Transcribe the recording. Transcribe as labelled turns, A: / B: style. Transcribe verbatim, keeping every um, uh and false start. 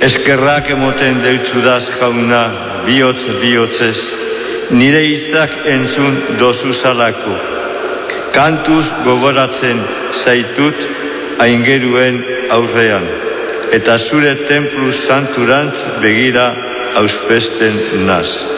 A: Eskerrak emoten deutzudaz jauna, bihotz bihotzez, nire hitzak entzun dozuzalako. Kantuz gogoratzen zaitut aingeruen aurrean, eta zure templu santurantz begira auspesten naz.